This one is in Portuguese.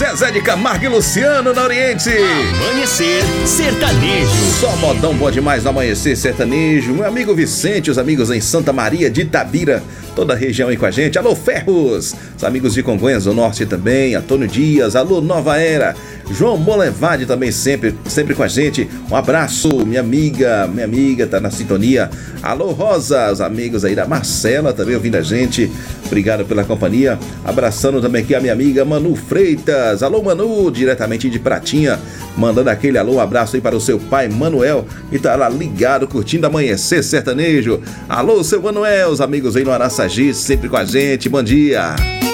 Zezé de Camargo e Luciano na Oriente. Amanhecer Sertanejo. Só modão bom demais no Amanhecer Sertanejo. Meu amigo Vicente, os amigos em Santa Maria de Itabira, toda a região aí com a gente. Alô, Ferros! Os amigos de Congonhas do Norte também. Antônio Dias, alô, Nova Era. João Molevade também sempre com a gente. Um abraço, minha amiga tá na sintonia. Alô, Rosa, os amigos aí da Marcela também ouvindo a gente. Obrigado pela companhia. Abraçando também aqui a minha amiga Manu Freitas. Alô, Manu, diretamente de Pratinha. Mandando aquele alô, um abraço aí para o seu pai Manuel, que tá lá ligado, curtindo Amanhecer Sertanejo. Alô, seu Manuel, os amigos aí no Araçagi, sempre com a gente. Bom dia.